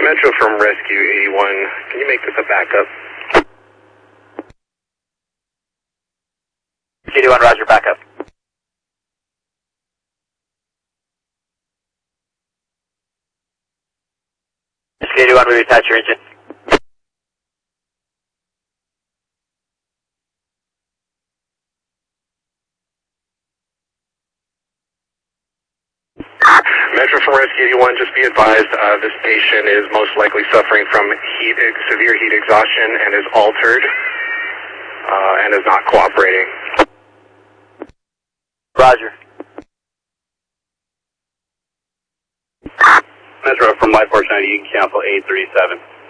Metro from Rescue 81, can you make this a backup? 81, roger, backup. Rescue 81, we attach your engine. Metro from Rescue 81, just be advised, this patient is most likely suffering from severe heat exhaustion and is altered and is not cooperating. Roger. Metro from Life Force 90, you can cancel 837.